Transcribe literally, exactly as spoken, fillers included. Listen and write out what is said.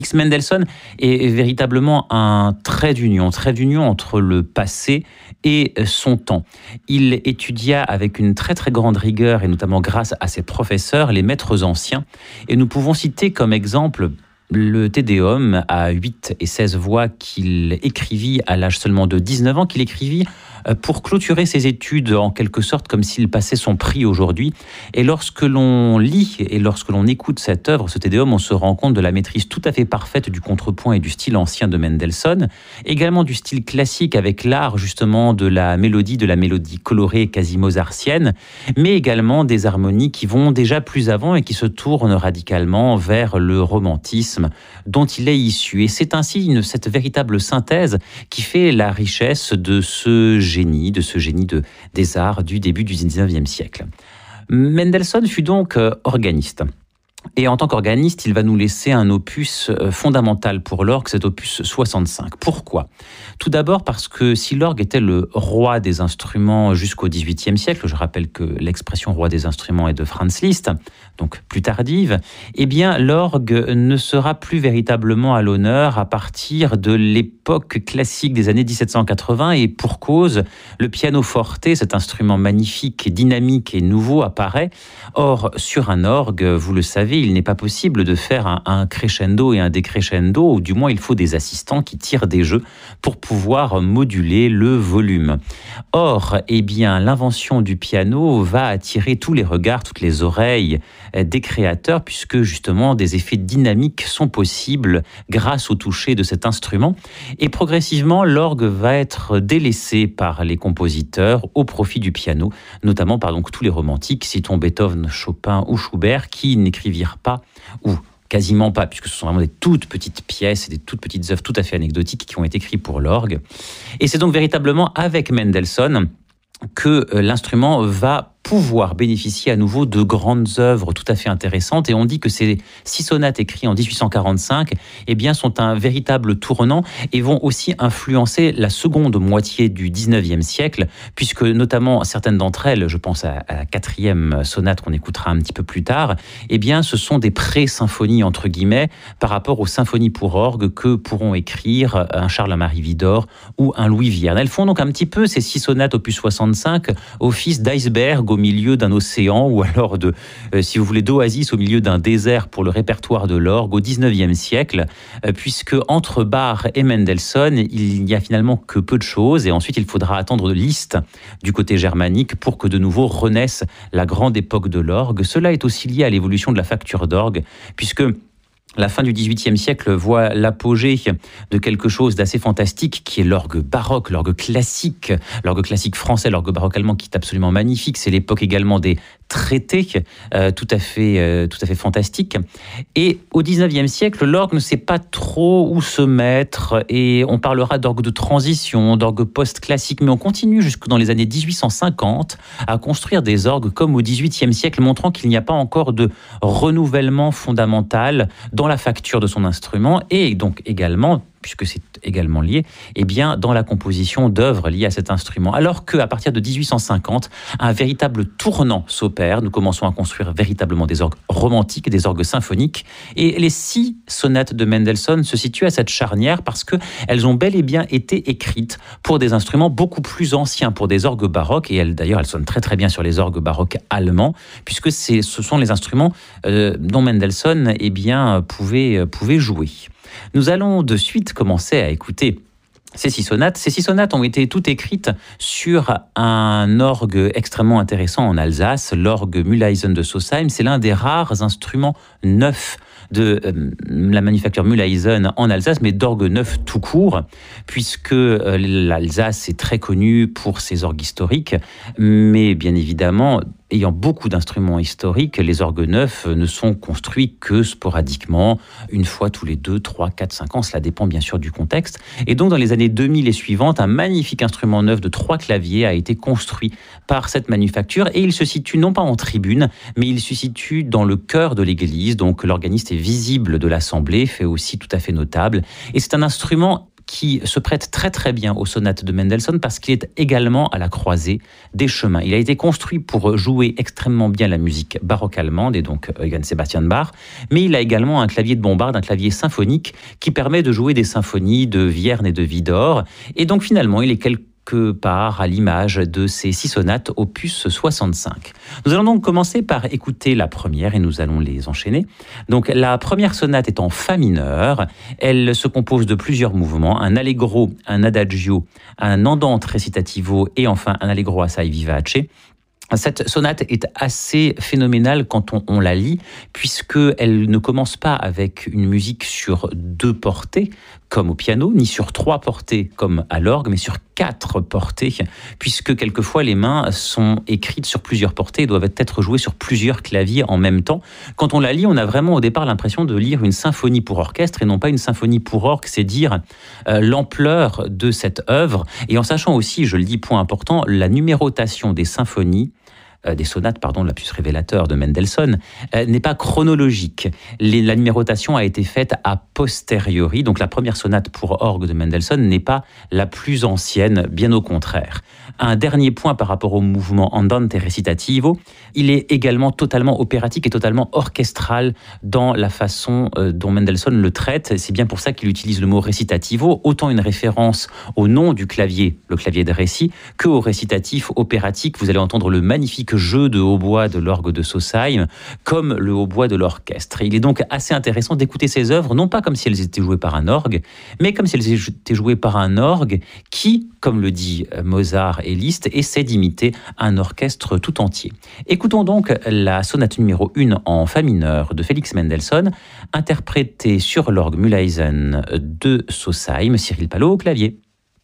Mendelssohn est véritablement un trait d'union, trait d'union entre le passé et son temps. Il étudia avec une très très grande rigueur, et notamment grâce à ses professeurs, les maîtres anciens. Et nous pouvons citer comme exemple le Te Deum à huit et seize voix qu'il écrivit à l'âge seulement de dix-neuf ans, qu'il écrivit pour clôturer ses études, en quelque sorte comme s'il passait son prix aujourd'hui. Et lorsque l'on lit et lorsque l'on écoute cette œuvre, ce Te Deum, on se rend compte de la maîtrise tout à fait parfaite du contrepoint et du style ancien de Mendelssohn, également du style classique avec l'art justement de la mélodie, de la mélodie colorée quasi mozartienne, mais également des harmonies qui vont déjà plus avant et qui se tournent radicalement vers le romantisme dont il est issu. Et c'est ainsi une, cette véritable synthèse qui fait la richesse de ce génie, de ce génie de, des arts du début du dix-neuvième siècle. Mendelssohn fut donc organiste. Et en tant qu'organiste, il va nous laisser un opus fondamental pour l'orgue, cet opus soixante-cinq. Pourquoi ? Tout d'abord parce que si l'orgue était le roi des instruments jusqu'au dix-huitième siècle, je rappelle que l'expression roi des instruments est de Franz Liszt, donc plus tardive, eh bien l'orgue ne sera plus véritablement à l'honneur à partir de l'époque classique des années dix-sept cent quatre-vingts, et pour cause, le piano forte, cet instrument magnifique, dynamique et nouveau, apparaît. Or, sur un orgue, vous le savez, il n'est pas possible de faire un, un crescendo et un décrescendo, ou du moins il faut des assistants qui tirent des jeux pour pouvoir moduler le volume. Or, eh bien, l'invention du piano va attirer tous les regards, toutes les oreilles des créateurs, puisque justement des effets dynamiques sont possibles grâce au toucher de cet instrument. Et progressivement, l'orgue va être délaissé par les compositeurs au profit du piano, notamment par donc tous les romantiques, citons Beethoven, Chopin ou Schubert, qui n'écrivirent pas, ou quasiment pas, puisque ce sont vraiment des toutes petites pièces et des toutes petites œuvres tout à fait anecdotiques qui ont été écrites pour l'orgue. Et c'est donc véritablement avec Mendelssohn que l'instrument va pouvoir bénéficier à nouveau de grandes œuvres tout à fait intéressantes. Et on dit que ces six sonates écrites en dix-huit cent quarante-cinq eh bien, sont un véritable tournant et vont aussi influencer la seconde moitié du dix-neuvième siècle, puisque notamment certaines d'entre elles, je pense à, à la quatrième sonate qu'on écoutera un petit peu plus tard, eh bien, ce sont des pré-symphonies, entre guillemets, par rapport aux symphonies pour orgue que pourront écrire un Charles-Marie Widor ou un Louis Vierne. Elles font donc un petit peu, ces six sonates opus soixante-cinq, office d'iceberg au milieu d'un océan, ou alors de, euh, si vous voulez, d'oasis au milieu d'un désert pour le répertoire de l'orgue au dix-neuvième siècle, euh, puisque entre Bach et Mendelssohn, il n'y a finalement que peu de choses, et ensuite il faudra attendre Liszt du côté germanique pour que de nouveau renaisse la grande époque de l'orgue. Cela est aussi lié à l'évolution de la facture d'orgue, puisque la fin du dix-huitième siècle voit l'apogée de quelque chose d'assez fantastique qui est l'orgue baroque, l'orgue classique, l'orgue classique français, l'orgue baroque allemand qui est absolument magnifique. C'est l'époque également des traités, euh, tout à fait, euh, tout à fait fantastique. Et au dix-neuvième siècle, l'orgue ne sait pas trop où se mettre, et on parlera d'orgue de transition, d'orgue post-classique, mais on continue jusque dans les années dix-huit cent cinquante à construire des orgues comme au dix-huitième siècle, montrant qu'il n'y a pas encore de renouvellement fondamental dans la facture de son instrument, et donc également, puisque c'est également lié, eh bien, dans la composition d'œuvres liées à cet instrument. Alors qu'à partir de dix-huit cent cinquante, un véritable tournant s'opère. Nous commençons à construire véritablement des orgues romantiques, des orgues symphoniques. Et les six sonates de Mendelssohn se situent à cette charnière parce qu'elles ont bel et bien été écrites pour des instruments beaucoup plus anciens, pour des orgues baroques. Et elles, d'ailleurs, elles sonnent très très bien sur les orgues baroques allemands, puisque c'est, ce sont les instruments euh, dont Mendelssohn eh bien, pouvait, pouvait jouer. Nous allons de suite commencer à écouter ces six sonates. Ces six sonates ont été toutes écrites sur un orgue extrêmement intéressant en Alsace, l'orgue Mühlhausen de Sausheim. C'est l'un des rares instruments neufs de euh, la manufacture Mühlhausen en Alsace, mais d'orgue neuf tout court, puisque euh, l'Alsace est très connue pour ses orgues historiques, mais bien évidemment, ayant beaucoup d'instruments historiques, les orgues neufs ne sont construits que sporadiquement, une fois tous les deux, trois, quatre, cinq ans. Cela dépend bien sûr du contexte. Et donc, dans les années deux mille et suivantes, un magnifique instrument neuf de trois claviers a été construit par cette manufacture, et il se situe non pas en tribune, mais il se situe dans le cœur de l'église. Donc, l'organiste est visible de l'assemblée, fait aussi tout à fait notable. Et c'est un instrument qui se prête très très bien aux sonates de Mendelssohn parce qu'il est également à la croisée des chemins. Il a été construit pour jouer extrêmement bien la musique baroque allemande et donc Johann Sebastian Bach, mais il a également un clavier de bombarde, un clavier symphonique qui permet de jouer des symphonies de Vierne et de Widor. Et donc finalement, il est quelque part à l'image de ces six sonates opus soixante-cinq. Nous allons donc commencer par écouter la première et nous allons les enchaîner. Donc la première sonate est en fa mineur. Elle se compose de plusieurs mouvements, un allegro, un adagio, un andante recitativo et enfin un allegro assai vivace. Cette sonate est assez phénoménale quand on, on la lit, puisqu'elle ne commence pas avec une musique sur deux portées, comme au piano, ni sur trois portées, comme à l'orgue, mais sur quatre portées, puisque quelquefois les mains sont écrites sur plusieurs portées et doivent être jouées sur plusieurs claviers en même temps. Quand on la lit, on a vraiment au départ l'impression de lire une symphonie pour orchestre et non pas une symphonie pour orgue, c'est dire euh, l'ampleur de cette œuvre, et en sachant aussi, je le dis, point important, la numérotation des symphonies, Euh, des sonates, pardon, la plus révélateur de Mendelssohn, euh, n'est pas chronologique. Les, la numérotation a été faite a posteriori, donc la première sonate pour orgue de Mendelssohn n'est pas la plus ancienne, bien au contraire. Un dernier point par rapport au mouvement andante recitativo, il est également totalement opératique et totalement orchestral dans la façon euh, dont Mendelssohn le traite. C'est bien pour ça qu'il utilise le mot recitativo, autant une référence au nom du clavier, le clavier de récit, que au récitatif opératique. Vous allez entendre le magnifique jeu de hautbois de l'orgue de Sausheim, comme le hautbois de l'orchestre. Il est donc assez intéressant d'écouter ces œuvres, non pas comme si elles étaient jouées par un orgue, mais comme si elles étaient jouées par un orgue qui, comme le dit Mozart et Liszt, essaie d'imiter un orchestre tout entier. Écoutons donc la sonate numéro un en fa mineur de Félix Mendelssohn, interprétée sur l'orgue Mühlhausen de Sausheim, Cyril Palot au clavier.